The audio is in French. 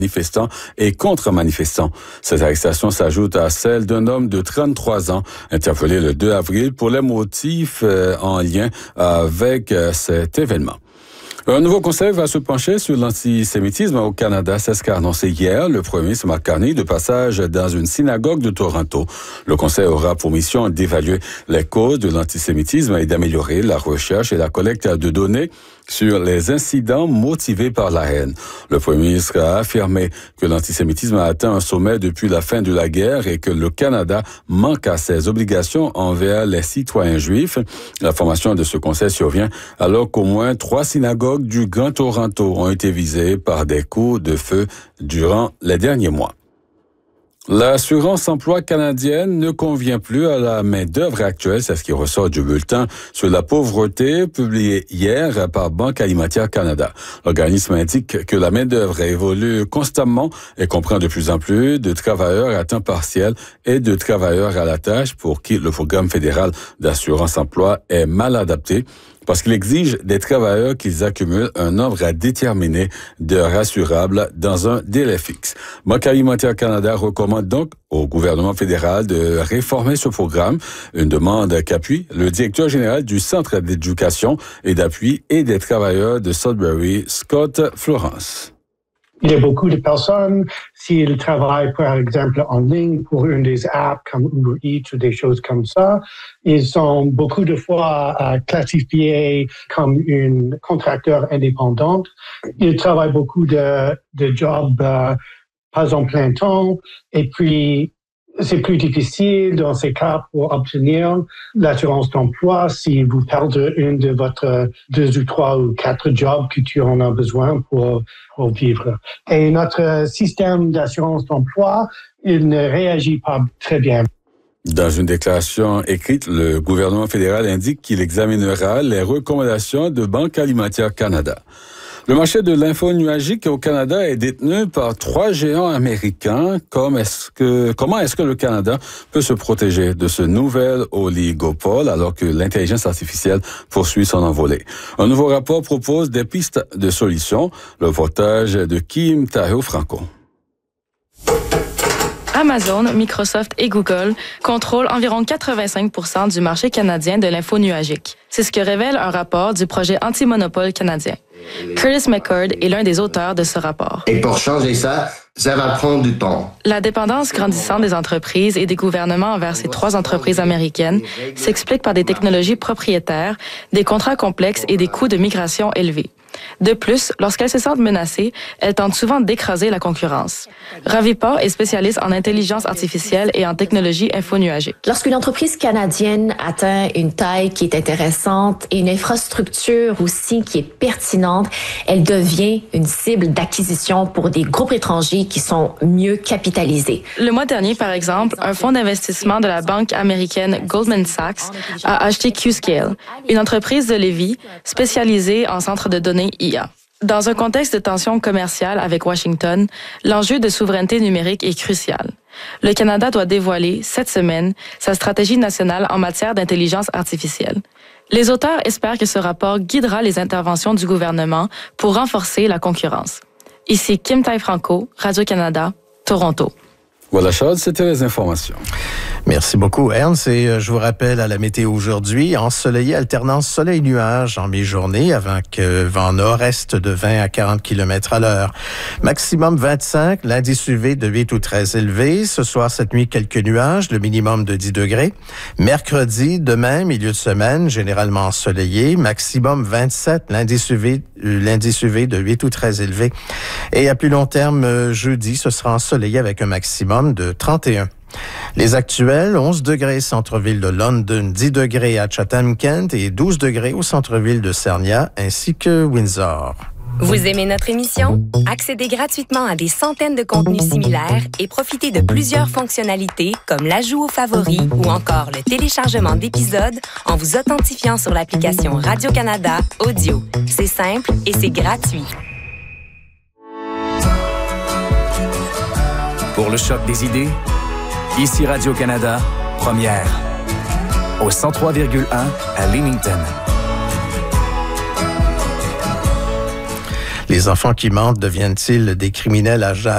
manifestants et contre-manifestants. Cette arrestation s'ajoute à celle d'un homme de 33 ans interpellé le 2 avril pour les motifs en lien avec cet événement. Un nouveau conseil va se pencher sur l'antisémitisme au Canada. C'est ce qu'a annoncé hier le premier ministre Mark Carney de passage dans une synagogue de Toronto. Le conseil aura pour mission d'évaluer les causes de l'antisémitisme et d'améliorer la recherche et la collecte de données sur les incidents motivés par la haine. Le premier ministre a affirmé que l'antisémitisme a atteint un sommet depuis la fin de la guerre et que le Canada manque à ses obligations envers les citoyens juifs. La formation de ce conseil survient alors qu'au moins 3 synagogues du Grand Toronto ont été visées par des coups de feu durant les derniers mois. L'assurance emploi canadienne ne convient plus à la main-d'œuvre actuelle, c'est ce qui ressort du bulletin sur la pauvreté publié hier par Banque alimentaire Canada. L'organisme indique que la main-d'œuvre évolue constamment et comprend de plus en plus de travailleurs à temps partiel et de travailleurs à la tâche pour qui le programme fédéral d'assurance emploi est mal adapté, parce qu'il exige des travailleurs qu'ils accumulent un nombre indéterminé d'heures assurables dans un délai fixe. Banque alimentaire Canada recommande donc au gouvernement fédéral de réformer ce programme, une demande qu'appuie le directeur général du Centre d'éducation et d'appui et des travailleurs de Sudbury, Scott Florence. Il y a beaucoup de personnes, s'ils travaillent par exemple en ligne pour une des apps comme Uber Eats ou des choses comme ça, ils sont beaucoup de fois classifiés comme une contracteur indépendante. Ils travaillent beaucoup de jobs pas en plein temps et puis c'est plus difficile dans ces cas pour obtenir l'assurance d'emploi si vous perdez une de votre 2 ou 3 ou 4 jobs que tu en as besoin pour vivre. Et notre système d'assurance d'emploi, il ne réagit pas très bien. Dans une déclaration écrite, le gouvernement fédéral indique qu'il examinera les recommandations de Banque alimentaire Canada. Le marché de l'info nuagique au Canada est détenu par 3 géants américains. Comment est-ce que le Canada peut se protéger de ce nouvel oligopole alors que l'intelligence artificielle poursuit son envolée? Un nouveau rapport propose des pistes de solutions. Le reportage de Kim Tahéo-Franco. Amazon, Microsoft et Google contrôlent environ 85% du marché canadien de l'info nuagique. C'est ce que révèle un rapport du projet anti-monopole canadien. Curtis McCord est l'un des auteurs de ce rapport. Et pour changer ça va prendre du temps. La dépendance grandissante des entreprises et des gouvernements envers ces 3 entreprises américaines s'explique par des technologies propriétaires, des contrats complexes et des coûts de migration élevés. De plus, lorsqu'elles se sentent menacées, elles tentent souvent d'écraser la concurrence. Ravi Paul est spécialiste en intelligence artificielle et en technologie infonuagique. Lorsqu'une entreprise canadienne atteint une taille qui est intéressante et une infrastructure aussi qui est pertinente, elle devient une cible d'acquisition pour des groupes étrangers qui sont mieux capitalisés. Le mois dernier, par exemple, un fonds d'investissement de la banque américaine Goldman Sachs a acheté Qscale, une entreprise de Lévis spécialisée en centres de données IA. Dans un contexte de tension commerciale avec Washington, l'enjeu de souveraineté numérique est crucial. Le Canada doit dévoiler, cette semaine, sa stratégie nationale en matière d'intelligence artificielle. Les auteurs espèrent que ce rapport guidera les interventions du gouvernement pour renforcer la concurrence. Ici Kim Tahéo-Franco, Radio-Canada, Toronto. Voilà, Charles, c'était les informations. Merci beaucoup, Ernst. Et je vous rappelle à la météo aujourd'hui, ensoleillé, alternance soleil-nuage en mi-journée avec vent nord-est de 20 à 40 km à l'heure. Maximum 25, l'indice UV de 8 ou 13 élevé. Ce soir, cette nuit, quelques nuages, le minimum de 10 degrés. Mercredi, demain, milieu de semaine, généralement ensoleillé. Maximum 27, l'indice UV de 8 ou 13 élevé. Et à plus long terme, jeudi, ce sera ensoleillé avec un maximum de 31. Les actuels, 11 degrés centre-ville de London, 10 degrés à Chatham-Kent et 12 degrés au centre-ville de Sarnia ainsi que Windsor. Vous aimez notre émission? Accédez gratuitement à des centaines de contenus similaires et profitez de plusieurs fonctionnalités comme l'ajout aux favoris ou encore le téléchargement d'épisodes en vous authentifiant sur l'application Radio-Canada Audio. C'est simple et c'est gratuit. Pour le choc des idées, ici Radio-Canada, première, au 103,1 à Leamington. Les enfants qui mentent deviennent-ils des criminels à